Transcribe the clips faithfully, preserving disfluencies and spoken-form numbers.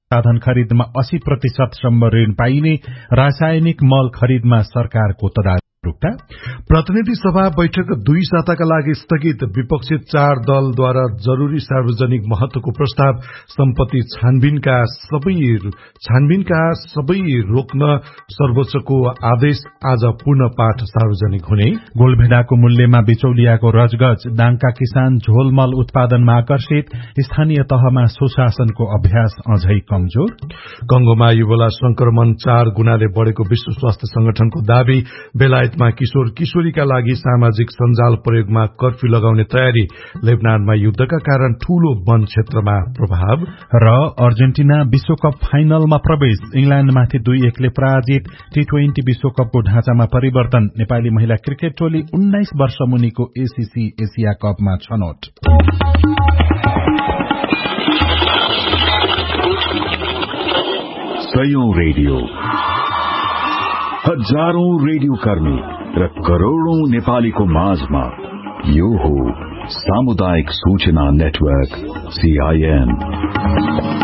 साधन खरिदमा अस्सी प्रतिशत सम्म ऋण पाइने, रासायनिक मल खरिदमा सरकारको तदारुकता। प्रतिनिधि सभा बैठक दुई साताका लागि स्थगित, विपक्षी चार दलद्वारा जरूरी सार्वजनिक महत्वको प्रस्ताव, सम्पत्ति छानबिनका सबै छानबिनका सबै रोक्न सर्वोच्चको आदेश, आज पूर्ण पाठ सार्वजनिक हुने। गोलभेडाको मूल्यमा बिचौलियाको रजगज, दाङका किसान झोलमल उत्पादनमा आकर्षित, स्थानीय तहमा सुशासनको अभ्यास अझै कमजोर। कंगोमा इबोला संक्रमण चार गुणाले बढ़ेको विश्व स्वास्थ्य संगठनको दावी, बेलायतमा किशोर किशोरीका लागि सामाजिक सञ्जाल प्रयोगमा कर्फ्यू लगाउने तयारी, लेबनानमा युद्धका कारण ठूलो वन क्षेत्रमा प्रभाव। र अर्जेन्टिना विश्वकप फाइनलमा प्रवेश, इंग्ल्याण्डमाथि दुई एकले पराजित, टी ट्वेन्टी विश्वकपको ढाँचामा परिवर्तन, नेपाली महिला क्रिकेट टोली उन्नाइस वर्ष मुनिको एसीसी एसिया कपमा छनौट। सयौं रेडियो, हजारौं रेडियो कर्मी र करोड़ौं नेपालीको माझमा यो हो सामुदायिक सूचना नेटवर्क सीआईएन।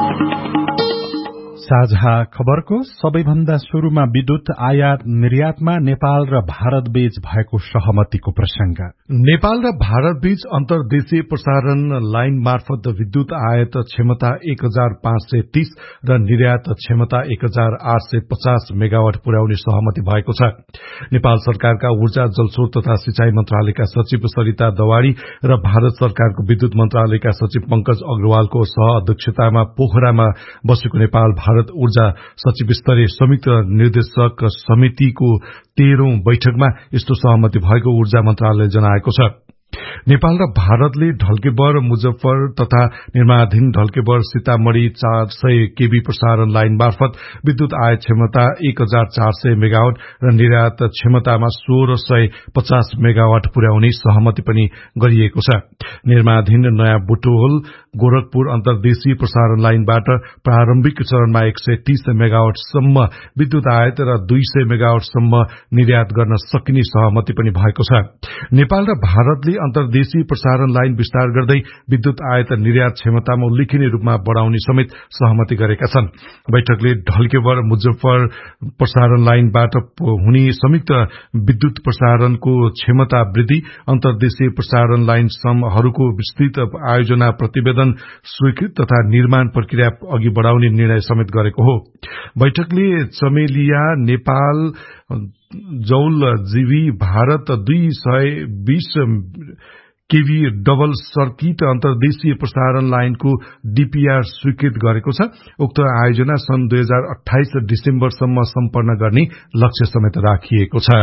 साझा खबरको सबैभन्दा शुरूमा विद्युत आयात निर्यातमा नेपाल र भारत बीच भएको सहमतिको प्रसंग। नेपाल र भारत बीच अन्तर्देशीय प्रसारण लाइन मार्फत विद्युत आयात क्षमता एक हजार पाँच सय तीस र निर्यात क्षमता एक हजार आठ सय पचास मेगावाट पुर्याउने सहमति भएको छ। नेपाल सरकारका ऊर्जा, जलस्रोत तथा सिंचाई मन्त्रालयका सचिव सरिता दवाड़ी र भारत सरकारको विद्युत मन्त्रालयका सचिव पंकज अग्रवालको सह अध्यक्षतामा पोखरामा बसेको नेपाल भारत ऊर्जा सचिव स्तरीय संयुक्त निर्देशक समितिको तेह्रौं बैठकमा यस्तो सहमति भएको ऊर्जा मन्त्रालयले जनाएको छ। नेपाल र भारतले ढल्केबर मुजफ्फर तथा निर्माणाधीन ढल्केबर सीतामढ़ी चार सय केबी प्रसारण लाइन मार्फत विद्युत आयात क्षमता एक हजार चार सय मेगावाट र निर्यात क्षमतामा सोह्र सय पचास मेगावाट पुर्याउने सहमति पनि गरिएको छ। निर्माणाधीन नयाँ बुटोल गोरखपुर अन्तर्देशीय प्रसारण लाइनबाट प्रारम्भिक चरणमा एक सय तीस मेगावाट सम्म विद्युत आयात र दुई सय मेगावाट सम्म निर्यात गर्न सकिने सहमति पनि भएको छ। नेपाल र भारतले अन्तर्देशीय प्रसारण लाइन विस्तार गर्दै विद्युत आयात निर्यात क्षमतामा उल्लेखनीय रूपमा बढ़ाउने समेत सहमति गरेका छन्। बैठकले ढल्केबर मुजफ्फर प्रसारण लाइनबाट हुने संयुक्त विद्युत प्रसारणको क्षमता वृद्धि, अन्तर्देशीय प्रसारण लाइन समूहहरूको विस्तृत आयोजना प्रतिवेदन स्वीकृत तथा निर्माण प्रक्रिया अघि बढ़ाउने निर्णय समेत गरेको हो। बैठकले चमेलिया नेपाल जौल जीवी भारत दुई सय बीस केवी डबल सर्किट अन्तर्देशीय प्रसारण लाइनको डीपीआर स्वीकृत गरेको छ। उक्त आयोजना सन् दुई हजार अठाइस डिसेम्बरसम्म सम्पन्न गर्ने लक्ष्य समेत राखिएको छ।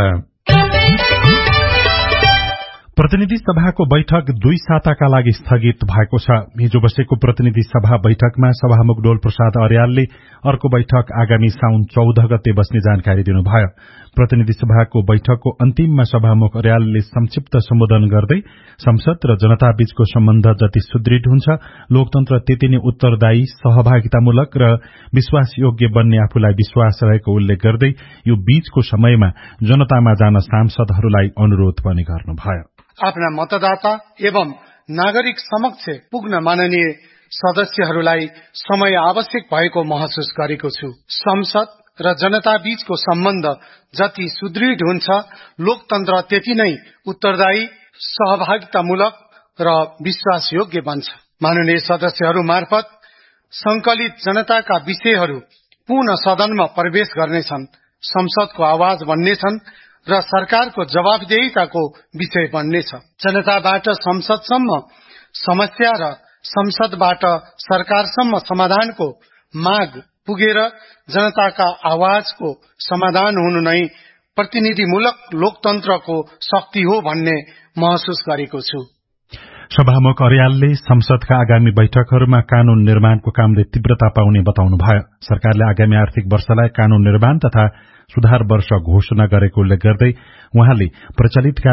प्रतिनिधि सभाको बैठक दुई साताका लागि स्थगित भएको छ। हिजो बसेको प्रतिनिधि सभा बैठकमा सभामुख डोल प्रसाद अर्यालले अर्को बैठक आगामी साउन चौध गते बस्ने जानकारी दिनुभयो। प्रतिनिधि सभाको बैठकको अन्तिममा सभामुख अर्यालले संक्षिप्त सम्बोधन गर्दै संसद र जनता बीचको सम्बन्ध जति सुदृढ हुन्छ, लोकतन्त्र त्यति नै उत्तरदायी, सहभागितामूलक र विश्वासयोग्य बन्ने आफूलाई विश्वास रहेको उल्लेख गर्दै यो बीचको समयमा जनतामा जान सांसदहरूलाई अनुरोध पनि गर्नुभयो। आफ्ना मतदाता एवं नागरिक समक्ष पुग्न माननीय सदस्यहरूलाई समय आवश्यक भएको महसुस गरेको छु। संसद र जनता बीचको सम्बन्ध जति सुदृढ हुन्छ, लोकतन्त्र त्यति नै उत्तरदायी, सहभागितामूलक र विश्वासयोग्य बन्छ। माननीय सदस्यहरू मार्फत संकलित जनताका विषयहरू पुनः सदनमा प्रवेश गर्नेछन्, संसदको आवाज बन्नेछन् र सरकारको जवाबदेहिताको विषय बन्नेछ। जनताबाट संसदसम्म समस्या र संसदबाट सरकारसम्म समाधानको माग पुगेर जनताका आवाजको समाधान हुनु नै प्रतिनिधिमूलक लोकतन्त्रको शक्ति हो भन्ने महसुस गरेको छु। सभामुख अर्यालले संसदका आगामी बैठकहरूमा कानून निर्माणको कामले तीव्रता पाउने बताउनुभयो। सरकारले आगामी आर्थिक वर्षलाई कानून निर्माण तथा सुधार वर्ष घोषणा गरेको उल्लेख गर्दै उहाँले प्रचलित